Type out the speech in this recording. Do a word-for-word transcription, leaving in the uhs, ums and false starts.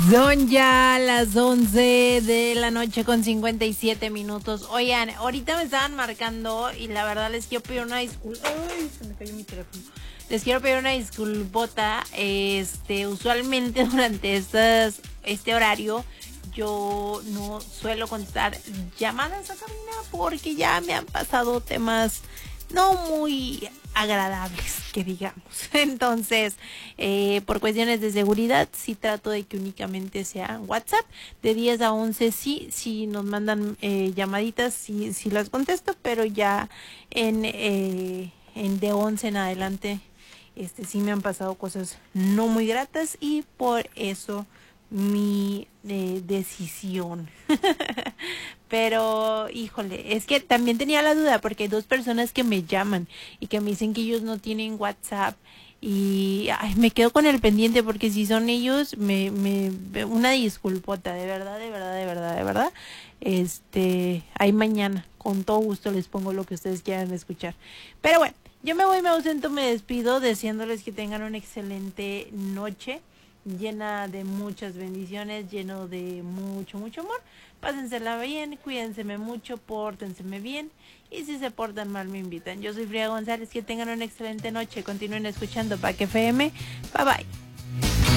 Son ya las once de la noche con cincuenta y siete minutos. Oigan, ahorita me estaban marcando y la verdad les quiero pedir una disculpa. Ay, se me cayó mi teléfono. Les quiero pedir una disculpota. Este, usualmente durante estas, este horario yo no suelo contestar llamadas a cabina porque ya me han pasado temas no muy agradables, que digamos. Entonces, eh, por cuestiones de seguridad, sí trato de que únicamente sea WhatsApp. De diez a once, sí, sí nos mandan eh, llamaditas, sí, sí las contesto, pero ya en, eh, en de once en adelante, este, sí me han pasado cosas no muy gratas y por eso mi eh, decisión. Pero, híjole, es que también tenía la duda porque hay dos personas que me llaman y que me dicen que ellos no tienen WhatsApp y ay, me quedo con el pendiente porque si son ellos, me, me, una disculpota, de verdad, de verdad, de verdad, de verdad. Este, ahí mañana, con todo gusto les pongo lo que ustedes quieran escuchar. Pero bueno, yo me voy, me ausento, me despido, deseándoles que tengan una excelente noche, llena de muchas bendiciones, lleno de mucho, mucho amor. Pásensela bien, cuídenseme mucho, pórtenseme bien y si se portan mal me invitan. Yo soy Frida González, que tengan una excelente noche, continúen escuchando Pack F M, bye bye.